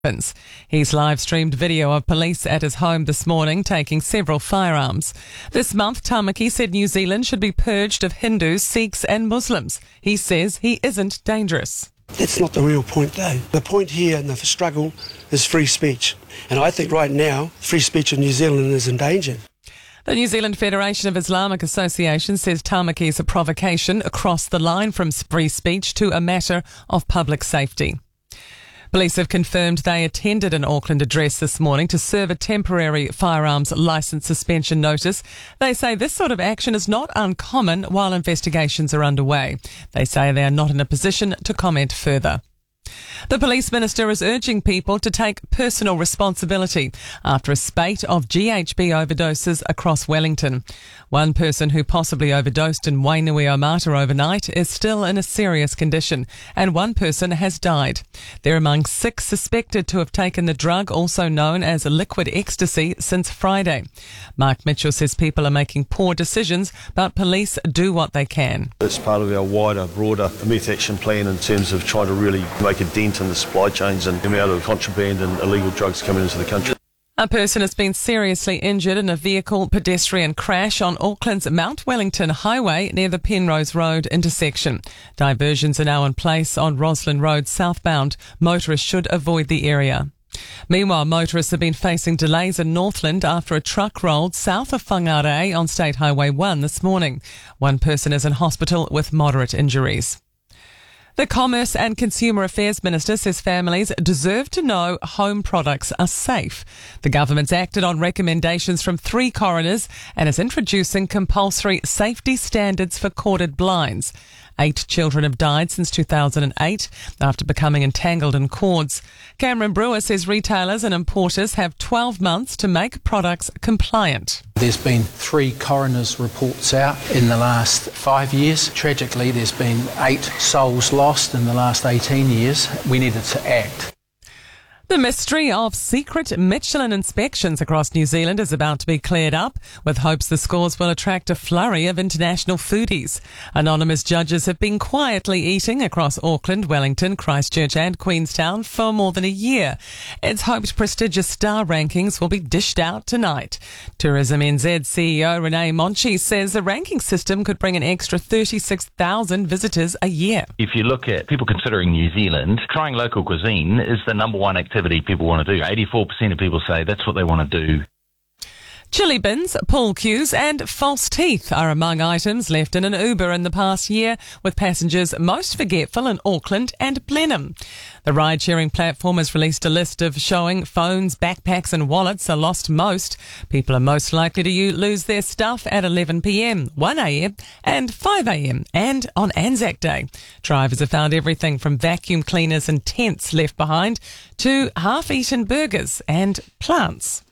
He's live-streamed video of police at his home this morning taking several firearms. This month, Tamaki said New Zealand should be purged of Hindus, Sikhs and Muslims. He says he isn't dangerous. That's not the real point, though. The point here in the struggle is free speech. And I think right now, free speech in New Zealand is in danger. The New Zealand Federation of Islamic Association says Tamaki is a provocation across the line from free speech to a matter of public safety. Police have confirmed they attended an Auckland address this morning to serve a temporary firearms licence suspension notice. They say this sort of action is not uncommon while investigations are underway. They say they are not in a position to comment further. The police minister is urging people to take personal responsibility after a spate of GHB overdoses across Wellington. One person who possibly overdosed in Wainuiomata overnight is still in a serious condition, and one person has died. They're among 6 suspected to have taken the drug, also known as liquid ecstasy, since Friday. Mark Mitchell says people are making poor decisions, but police do what they can. It's part of our wider, broader meth action plan in terms of trying to really make a dent in the supply chains and the amount of contraband and illegal drugs coming into the country. A person has been seriously injured in a vehicle pedestrian crash on Auckland's Mount Wellington Highway near the Penrose Road intersection. Diversions are now in place on Roslyn Road southbound. Motorists should avoid the area. Meanwhile, motorists have been facing delays in Northland after a truck rolled south of Whangarei on State Highway 1 this morning. One person is in hospital with moderate injuries. The Commerce and Consumer Affairs Minister says families deserve to know home products are safe. The government's acted on recommendations from 3 coroners and is introducing compulsory safety standards for corded blinds. 8 children have died since 2008 after becoming entangled in cords. Cameron Brewer says retailers and importers have 12 months to make products compliant. There's been 3 coroners' reports out in the last 5 years. Tragically, there's been 8 souls lost in the last 18 years. We needed to act. The mystery of secret Michelin inspections across New Zealand is about to be cleared up, with hopes the scores will attract a flurry of international foodies. Anonymous judges have been quietly eating across Auckland, Wellington, Christchurch and Queenstown for more than a year. It's hoped prestigious star rankings will be dished out tonight. Tourism NZ CEO Renee Monchi says the ranking system could bring an extra 36,000 visitors a year. If you look at people considering New Zealand, trying local cuisine is the number one activity people want to do. 84% of people say that's what they want to do. Chili bins, pool cues and false teeth are among items left in an Uber in the past year, with passengers most forgetful in Auckland and Blenheim. The ride-sharing platform has released a list of showing phones, backpacks and wallets are lost most. People are most likely to lose their stuff at 11 p.m, 1 a.m. and 5 a.m. and on Anzac Day. Drivers have found everything from vacuum cleaners and tents left behind to half-eaten burgers and plants.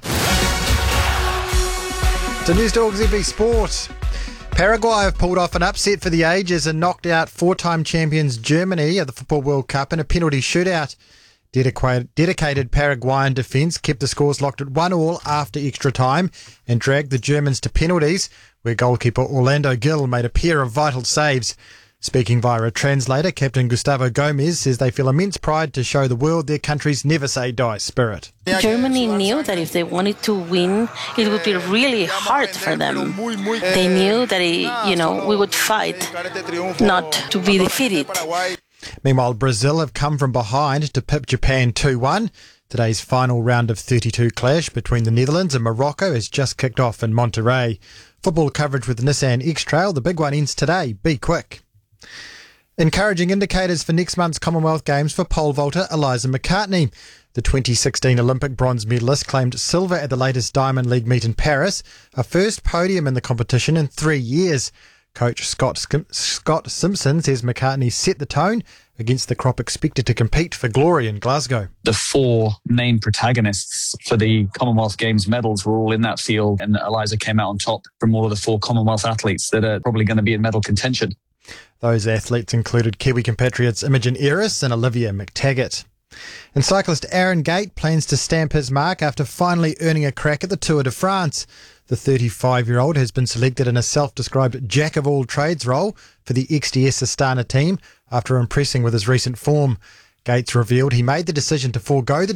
To News Talk ZB Sport. Paraguay have pulled off an upset for the ages and knocked out 4-time champions Germany at the Football World Cup in a penalty shootout. Dedicated Paraguayan defence kept the scores locked at 1-1 after extra time and dragged the Germans to penalties, where goalkeeper Orlando Gil made a pair of vital saves. Speaking via a translator, Captain Gustavo Gomez says they feel immense pride to show the world their country's never-say-die spirit. Germany knew that if they wanted to win, it would be really hard for them. They knew that, we would fight not to be defeated. Meanwhile, Brazil have come from behind to pip Japan 2-1. Today's final round of 32 clash between the Netherlands and Morocco has just kicked off in Monterrey. Football coverage with Nissan X-Trail. The big one ends today. Be quick. Encouraging indicators for next month's Commonwealth Games for pole vaulter Eliza McCartney. The 2016 Olympic bronze medalist claimed silver at the latest Diamond League meet in Paris, a first podium in the competition in 3 years. Coach Scott Simpson says McCartney set the tone against the crop expected to compete for glory in Glasgow. The 4 main protagonists for the Commonwealth Games medals were all in that field, and Eliza came out on top from all of the 4 Commonwealth athletes that are probably going to be in medal contention. Those athletes included Kiwi compatriots Imogen Eris and Olivia McTaggart. And cyclist Aaron Gate plans to stamp his mark after finally earning a crack at the Tour de France. The 35-year-old has been selected in a self-described jack-of-all-trades role for the XDS Astana team after impressing with his recent form. Gates revealed he made the decision to forego the